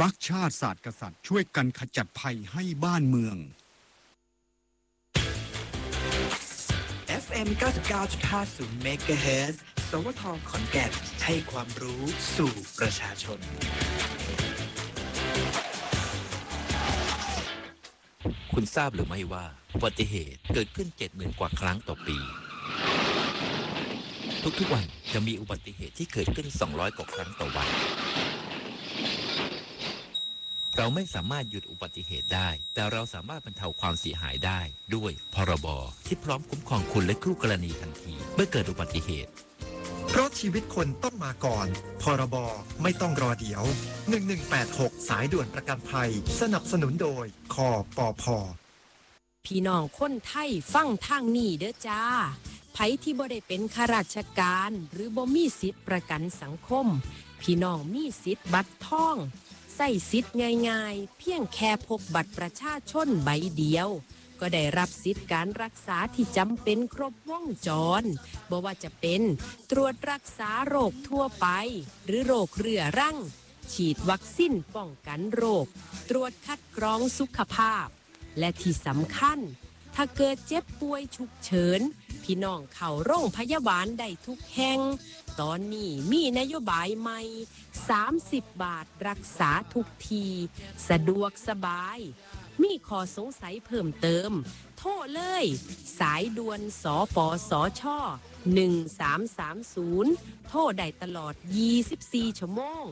รักชาติศาสตร์กษัตริย์ช่วยกันขจัดภัยให้บ้านเมือง FM 99.50 MHz สวท.ขอนแก่นให้ความรู้สู่ประชาชนคุณทราบหรือไม่ว่าอุบัติเหตุเกิดขึ้น 70,000 กว่าครั้งต่อปีทุกๆวันจะมีอุบัติเหตุที่เกิดขึ้น200 กว่าครั้งต่อวันเราไม่สามารถหยุดอุบัติเหตุได้แต่เราสามารถบรรเทาความเสียหายได้ด้วยพรบที่พร้อมคุ้มครองคุณและคู่กรณีทันทีเมื่อเกิดอุบัติเหตุเพราะชีวิตคนต้องมาก่อนพรบไม่ต้องรอเดี๋ยว1186สายด่วนประกันภัยสนับสนุนโดยคปภ. พี่น้องคนไทยฟังทางนี้เด้อจ้าไผที่บ่ได้เป็นข้าราชการหรือบ่มีสิทธิประกันสังคมพี่น้องมีสิทธิ์บัตรทองใส่สิทธิ์ง่ายๆเพียงแค่พกบัตรประชาชนใบเดียวก็ได้รับสิทธิ์การรักษาที่จำเป็นครบวงจรบ่ว่าจะเป็นตรวจรักษาโรคทั่วไปหรือโรคเรื้อรังฉีดวัคซีนป้องกันโรคตรวจคัดกรองสุขภาพและที่สำคัญถ้าเกิดเจ็บป่วยฉุกเฉินพี่น้องเข้าโรงพยาบาลได้ทุกแห่งตอนนี้มีนโยบายใหม่30 บาทรักษาทุกทีสะดวกสบายมีข้อสงสัยเพิ่มเติมโทรเลยสายด่วนสปสช1330โทรได้ตลอด24 ชั่วโมง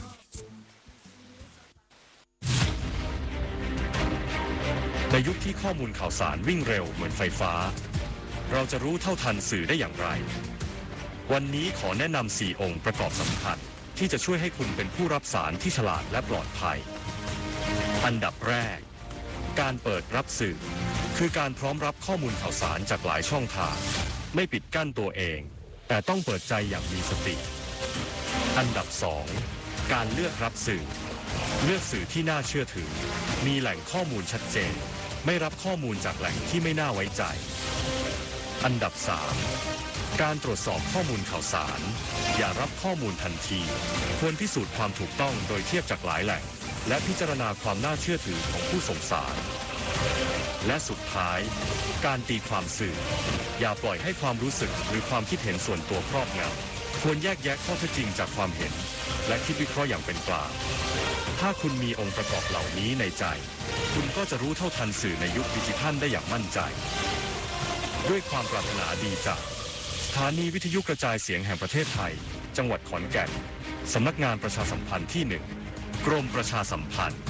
ในยุคที่ข้อมูลข่าวสารวิ่งเร็วเหมือนไฟฟ้าเราจะรู้เท่าทันสื่อได้อย่างไรวันนี้ขอแนะนำ4 องค์ประกอบสำคัญที่จะช่วยให้คุณเป็นผู้รับสารที่ฉลาดและปลอดภัยอันดับแรกการเปิดรับสื่อคือการพร้อมรับข้อมูลข่าวสารจากหลายช่องทางไม่ปิดกั้นตัวเองแต่ต้องเปิดใจอย่างมีสติอันดับ2การเลือกรับสื่อเลือกสื่อที่น่าเชื่อถือมีแหล่งข้อมูลชัดเจนไม่รับข้อมูลจากแหล่งที่ไม่น่าไว้ใจอันดับ3การตรวจสอบข้อมูลข่าวสารอย่ารับข้อมูลทันทีควรพิสูจน์ความถูกต้องโดยเทียบจากหลายแหล่งและพิจารณาความน่าเชื่อถือของผู้ส่งสารและสุดท้ายการตีความสื่ออย่าปล่อยให้ความรู้สึกหรือความคิดเห็นส่วนตัวครอบงำควรแยกแยะข้อเท็จจริงจากความเห็นและคิดวิเคราะห์อย่างเป็นกลางถ้าคุณมีองค์ประกอบเหล่านี้ในใจคุณก็จะรู้เท่าทันสื่อในยุคดิจิทัลได้อย่างมั่นใจด้วยความปรารถนาดีจากสถานีวิทยุกระจายเสียงแห่งประเทศไทยจังหวัดขอนแก่นสำนักงานประชาสัมพันธ์ที่1กรมประชาสัมพันธ์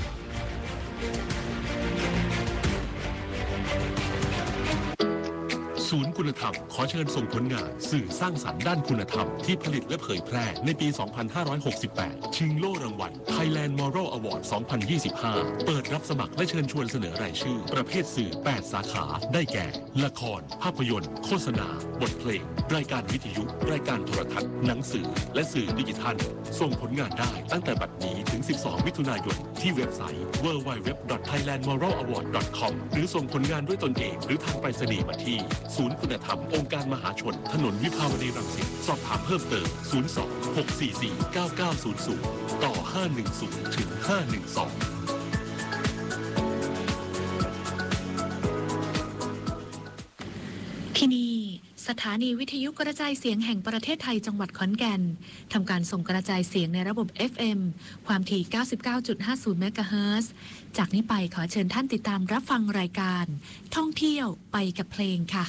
ศูนย์คุณธรรมขอเชิญส่งผลงานสื่อสร้างสรรค์ด้านคุณธรรมที่ผลิตและเผยแพร่ในปี 2568 ชิงโล่รางวัล Thailand Moral Award 2025 เปิดรับสมัครและเชิญชวนเสนอรายชื่อประเภทสื่อ 8 สาขาได้แก่ ละคร ภาพยนตร์ โฆษณา บทเพลง รายการวิทยุ รายการโทรทัศน์ หนังสือ และสื่อดิจิทัล ส่งผลงานได้ตั้งแต่บัดนี้ถึง 12 มิถุนายนที่เว็บไซต์ www.thailandmoralaward.com หรือส่งผลงานด้วยตนเองหรือทางไปรษณีย์มาที่ศูนย์คุณธรรมองค์การมหาชนถนนวิภาวดีรังสิตสอบถามเพิ่มเติม02-644-9900ต่อ510ถึง512 ที่นี่สถานีวิทยุกระจายเสียงแห่งประเทศไทยจังหวัดขอนแก่นทำการส่งกระจายเสียงในระบบ FM ความถี่ 99.50 เมกะเฮิรตซ์จากนี้ไปขอเชิญท่านติดตามรับฟังรายการท่องเที่ยวไปกับเพลงค่ะ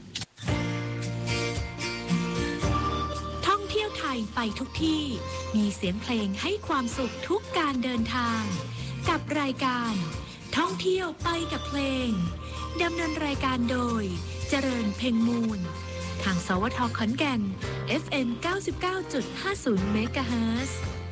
ท่องเที่ยวไทยไปทุกที่มีเสียงเพลงให้ความสุขทุกการเดินทางกับรายการท่องเที่ยวไปกับเพลงดำเนินรายการโดยเจริญเพ็งมูลทางสวท.ขอนแก่น FM 99.50 เมกะเฮิรตซ์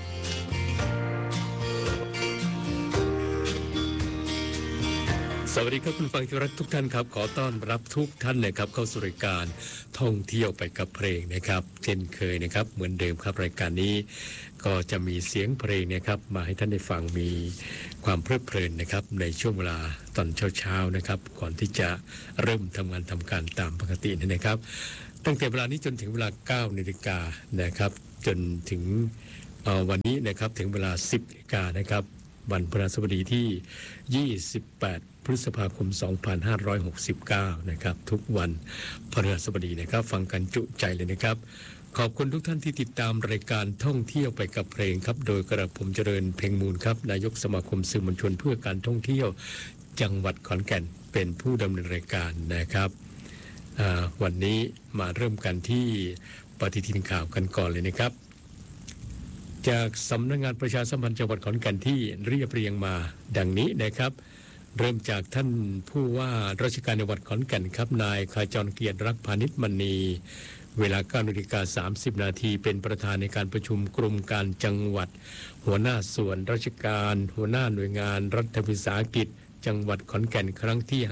สวัสดีครับคุณฟังที่รักทุกท่านครับขอต้อนรับทุกท่านนะครับเข้าสู่รายการท่องเที่ยวไปกับเพลงนะครับเช่นเคยนะครับเหมือนเดิมครับรายการนี้ก็จะมีเสียงเพลงนะครับมาให้ท่านได้ฟังมีความเพลิดเพลินนะครับในช่วงเวลาตอนเช้าๆนะครับก่อนที่จะเริ่มทำงานทำการตามปกตินะครับตั้งแต่เวลานี้จนถึงเวลา 9 นาฬิกานะครับจนถึงวันนี้นะครับถึงเวลา 10 นาฬิกานะครับวันพฤหัสบดีที่ 28 พฤษภาคม 2569 นะครับทุกวันพฤหัสบดีนะครับฟังกันจุใจเลยนะครับขอบคุณทุกท่านที่ติดตามรายการท่องเที่ยวไปกับเพลงครับโดยกระผมเจริญเพ็งมูลครับนายกสมาคมสื่อมวลชนเพื่อการท่องเที่ยวจังหวัดขอนแก่นเป็นผู้ดำเนินรายการนะครับวันนี้มาเริ่มกันที่ปฏิทินข่าวกันก่อนเลยนะครับจากสำนักงานประชาสัมพันธ์จังหวัดขอนแก่นที่เรียบเรียงมาดังนี้นะครับเริ่มจากท่านผู้ว่าราชการจังหวัดขอนแก่นครับนายขจรเกียรติรักพาณิชมณีเวลา 9:30 น.เป็นประธานในการประชุมกรมการจังหวัดหัวหน้าส่วนราชการหัวหน้าหน่วยงานรัฐวิสาหกิจจังหวัดขอนแก่นครั้งที่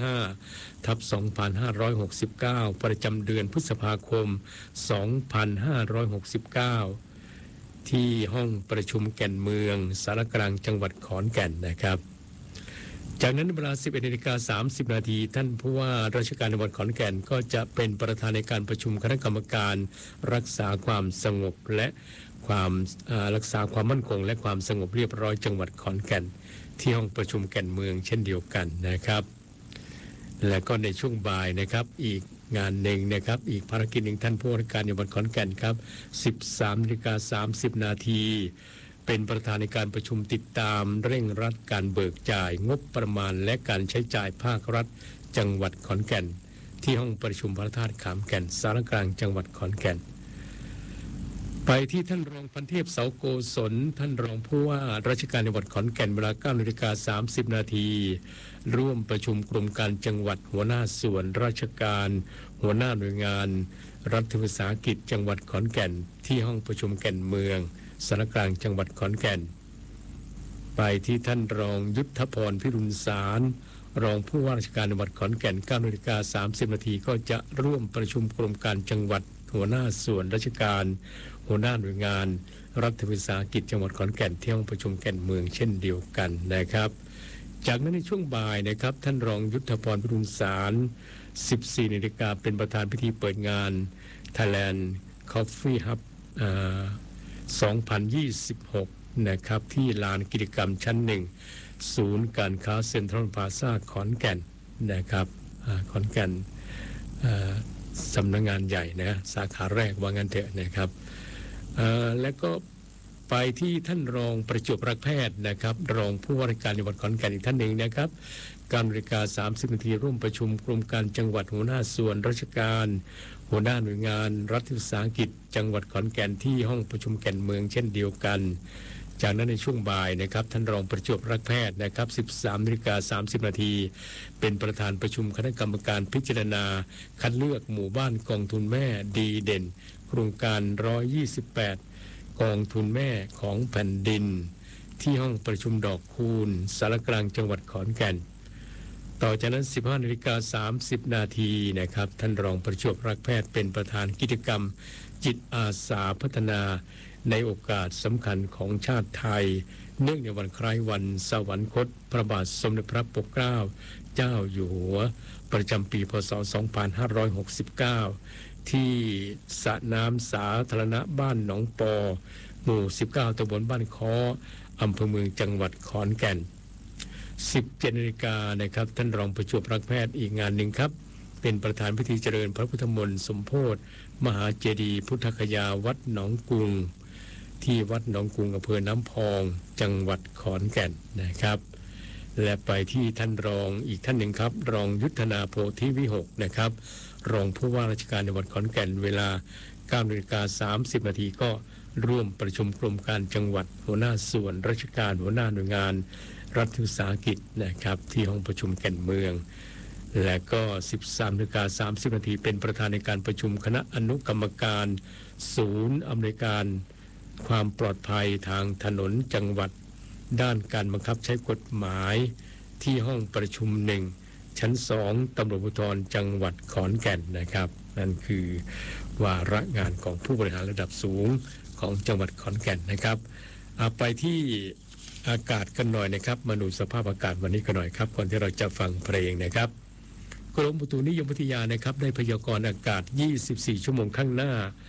5/2569 ประจำเดือนพฤษภาคม 2569 ที่ห้องประชุมแก่นเมืองสารกลางจังหวัดขอนแก่นนะครับจากนั้นเวลา 11:30 น.ท่านผู้ว่าราชการจังหวัดขอนแก่นก็จะเป็นประธานในการประชุมคณะกรรมการรักษาความสงบและรักษาความมั่นคงและความสงบเรียบร้อยจังหวัดขอนแก่นที่ห้องประชุมแก่นเมืองเช่นเดียวกันนะครับและก็ในช่วงบ่ายนะครับอีกงานหนึ่งนะครับอีกภารกิจหนึ่งท่านผู้ว่าราชการจังหวัดขอนแก่นครับ 13:30 น.เป็นประธานในการประชุมติดตามเร่งรัดการเบิกจ่ายงบประมาณและการใช้จ่ายภาครัฐจังหวัดขอนแก่นที่ห้องประชุมพระธาตุขามแก่นสารกลางจังหวัดขอนแก่นไปที่ท่านรองพันเทพเสาโกศลท่านรองผู้ว่าราชการจังหวัดขอนแก่นเวลา 9:30 น.ร่วมประชุมกรมการจังหวัดหัวหน้าส่วนราชการหัวหน้าหน่วยงานรัฐวิสาหกิจจังหวัดขอนแก่นที่ห้องประชุมแก่นเมืองสารกลางจังหวัดขอนแก่นไปที่ท่านรองยุทธพรพิรุณสารรองผู้ว่าราชการจังหวัดขอนแก่น 9:30 น.ก็จะร่วมประชุมกรมการจังหวัดหัวหน้าส่วนราชการหัวหน้าหน่วยงานรัฐวิสาหกิจจังหวัดขอนแก่นที่ห้องประชุมแก่นเมืองเช่นเดียวกันนะครับจากนั้นในช่วงบ่ายนะครับท่านรองยุทธพรพิรุณสาร 14 นาฬิกาเป็นประธานพิธีเปิดงาน Thailand Coffee Hub 2026 นะครับที่ลานกิจกรรมชั้น 1 ศูนย์การค้าเซ็นทรัลพลาซ่าขอนแก่นนะครับขอนแก่นสำนักงานใหญ่นะสาขาแรกว่างั้นเถอะนะครับและก็ไปที่ท่านรองประจวบรักแพทย์นะครับรองผู้ว่าราชการจังหวัดขอนแก่นอีกท่านหนึ่งนะครับ 9:30 น.ร่วมประชุมกรมการจังหวัดหัวหน้าส่วนราชการหัวหน้าหน่วยงานรัฐวิสาหกิจจังหวัดขอนแก่นที่ห้องประชุมแก่นเมืองเช่นเดียวกันจากนั้นในช่วงบ่ายนะครับท่านรองประจวบรักแพทย์นะครับ 13:30 น.เป็นประธานประชุมคณะกรรมการพิจารณาคัดเลือกหมู่บ้านกองทุนแม่ดีเด่นโครงการ 128 กองทุนแม่ของแผ่นดินที่ห้องประชุมดอกคูณสารกลางจังหวัดขอนแก่นต่อจากนั้น 15:30 น.นะครับท่านรองประจวบรักแพทย์เป็นประธานกิจกรรมจิตอาสาพัฒนาในโอกาสสำคัญของชาติไทยเนื่องในวันคล้ายวันสวรรคตพระบาทสมเด็จพระปกเกล้าเจ้าอยู่หัวประจำปีพ.ศ. 2569ที่สระน้ำสาธารณะบ้านหนองปอหมู่ 19 ตำบลบ้านค้ออำเภอเมืองจังหวัดขอนแก่น 17 นาฬิกานะครับท่านรองประจวบรักแพทย์อีกงานหนึ่งครับเป็นประธานพิธีเจริญพระพุทธมนต์สมโภชมหาเจดีย์พุทธคยาวัดหนองกุงที่วัดหนองกุงอำเภอน้ำพองจังหวัดขอนแก่นนะครับและไปที่ท่านรองอีกท่านหนึ่งครับรองยุทธนาโพธิวิหกนะครับรองผู้ว่าราชการจังหวัดขอนแก่นเวลา 9:30 น.ก็ร่วมประชุมกรมการจังหวัดหัวหน้าส่วนราชการหัวหน้าหน่วยงานรัฐวิสาหกิจนะครับที่ห้องประชุมแก่นเมืองและก็ 13:30 น.เป็นประธานในการประชุมคณะอนุกรรมการศูนย์อำนวยการความปลอดภัยทางถนนจังหวัดด้านการบังคับใช้กฎหมายที่ห้องประชุม 1 ชั้น 2 ตำรวจภูธรจังหวัดขอนแก่นนะครับนั่นคือวาระงานของผู้บริหารระดับสูงของจังหวัดขอนแก่นนะครับไปที่อากาศกันหน่อยนะครับมาดูสภาพอากาศวันนี้กันหน่อยครับก่อนที่เราจะฟังเพลงนะครับกรมอุตุนิยมวิทยานะครับได้พยากรณ์อากาศ 24 ชั่วโมงข้างหน้า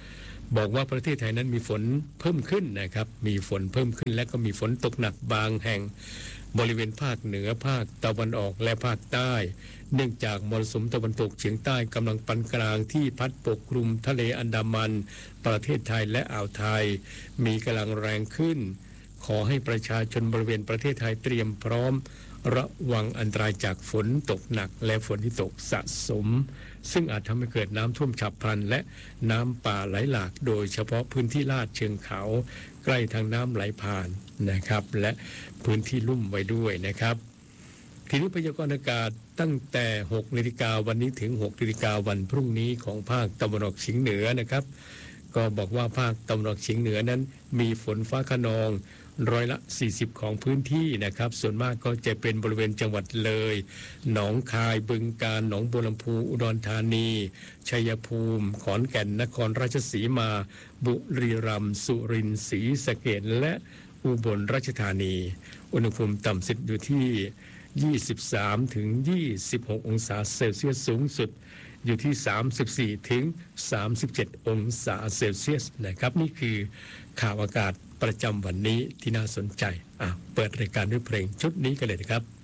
บอกว่าประเทศไทยนั้นมีฝนเพิ่มขึ้นนะครับมีฝนเพิ่มขึ้นและก็มีฝนตกหนักบางแห่งบริเวณภาคเหนือภาคตะวันออกและภาคใต้เนื่องจากมรสุมตะวันตกเฉียงใต้กำลังปานกลางที่พัดปกคลุมทะเลอันดามันประเทศไทยและอ่าวไทยมีกำลังแรงขึ้นขอให้ประชาชนบริเวณประเทศไทยเตรียมพร้อมระวังอันตรายจากฝนตกหนักและฝนที่ตกสะสมซึ่งอาจทำให้เกิดน้ำท่วมฉับพลันและน้ำป่าไหลหลากโดยเฉพาะพื้นที่ลาดเชิงเขาใกล้ทางน้ำไหลผ่านนะครับและพื้นที่ลุ่มไว้ด้วยนะครับทีนี้พยากรณ์อากาศตั้งแต่6 นาฬิกาวันนี้ถึง6 นาฬิกาวันพรุ่งนี้ของภาคตะวันออกเฉียงเหนือนะครับก็บอกว่าภาคตะวันออกเฉียงเหนือนั้นมีฝนฟ้าคะนอง40%ของพื้นที่นะครับส่วนมากก็จะเป็นบริเวณจังหวัดเลยหนองคายบึงกาฬหนองบัวลำพูอุดรธานีชัยภูมิขอนแก่นนครราชสีมาบุรีรัมย์สุรินทร์ศรีสะเกษและอุบลราชธานีอุณหภูมิต่ำสุดอยู่ที่23 ถึง 26 องศาเซลเซียสสูงสุดอยู่ที่34 ถึง 37 องศาเซลเซียสนะครับนี่คือข่าวอากาศประจำวันนี้ที่น่าสนใจเปิดรายการด้วยเพลงชุดนี้กันเลยนะครับ